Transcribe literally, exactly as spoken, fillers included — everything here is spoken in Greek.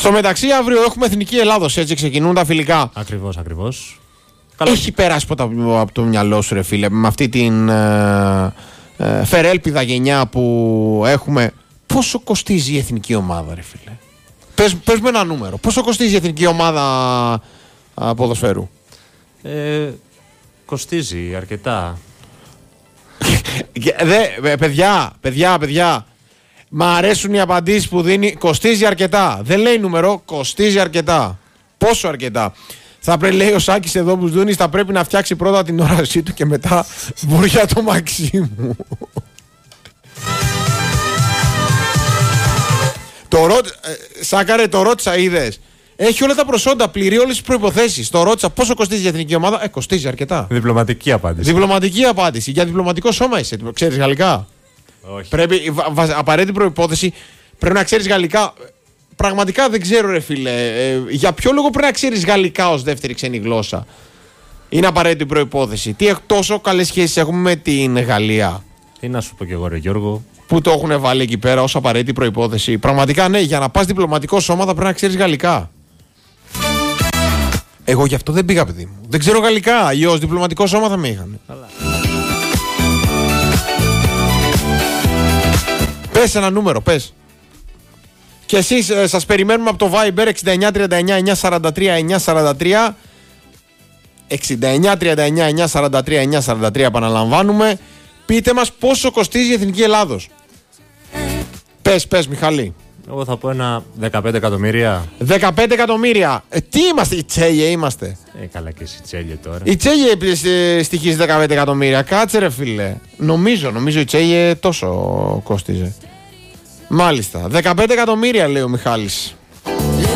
Στο μεταξύ, αύριο έχουμε Εθνική Ελλάδος, έτσι ξεκινούν τα φιλικά. Ακριβώς, ακριβώς. Έχει περάσει ποτέ από το μυαλό σου, ρε φίλε, με αυτή την ε, ε, φερέλπιδα γενιά που έχουμε, πόσο κοστίζει η εθνική ομάδα, ρε φίλε? Πες, πες με ένα νούμερο. Πόσο κοστίζει η εθνική ομάδα α, ποδοσφαίρου? Ε, κοστίζει αρκετά. Δε, παιδιά, παιδιά, παιδιά. Μ' αρέσουν οι απαντήσεις που δίνει. Κοστίζει αρκετά. Δεν λέει νούμερο, κοστίζει αρκετά. Πόσο αρκετά? Θα πρέπει, λέει ο Σάκης εδώ που Δούνης, θα πρέπει να φτιάξει πρώτα την όρασή του και μετά βουριά το Μαξίμου. Το ρω... Σάκαρε, το ρώτησα, είδες? Έχει όλα τα προσόντα, πληρεί όλες τις προϋποθέσεις. Το ρώτησα πόσο κοστίζει η εθνική ομάδα. Ε, κοστίζει αρκετά. Διπλωματική απάντηση. Διπλωματική απάντηση. Για διπλωματικό σώμα είσαι. Ξέρεις γαλλικά? Όχι. Πρέπει, βα, βα, απαραίτητη προϋπόθεση, πρέπει να ξέρεις γαλλικά. Πραγματικά δεν ξέρω, ρε φίλε. Ε, για ποιο λόγο πρέπει να ξέρεις γαλλικά ως δεύτερη ξένη γλώσσα? Είναι απαραίτητη προϋπόθεση. Τι τόσο καλές σχέσεις έχουμε με την Γαλλία? Τι να σου πω κι εγώ, ρε Γιώργο. Που το έχουν βάλει εκεί πέρα ως απαραίτητη προϋπόθεση. Πραγματικά ναι, για να πας διπλωματικό σώμα θα πρέπει να ξέρεις γαλλικά. Εγώ γι' αυτό δεν πήγα, παιδί μου. Δεν ξέρω γαλλικά. Αλλιώς διπλωματικό σώμα θα με είχαν. Καλά. Πες ένα νούμερο, πες. Και εσείς ε, σας περιμένουμε από το Viber εξήντα εννιά τριάντα εννιά εννιακόσια σαράντα τρία εννιακόσια σαράντα τρία. εξήντα εννιά τριάντα εννιά εννιακόσια σαράντα τρία εννιακόσια σαράντα τρία, επαναλαμβάνουμε. Πείτε μας πόσο κοστίζει η Εθνική Ελλάδος. Πες, πες Μιχαλή. Εγώ θα πω ένα δεκαπέντε εκατομμύρια. δεκαπέντε εκατομμύρια. Ε, τι είμαστε, η Τσέλιε είμαστε? Ε, καλά και εσύ Τσέλιε τώρα. Η Τσέλιε ε, στοιχίζει δεκαπέντε εκατομμύρια. Κάτσε ρε φίλε. Νομίζω, νομίζω η Τσέλιε τόσο κόστιζε. Μάλιστα. δεκαπέντε εκατομμύρια λέει ο Μιχάλης.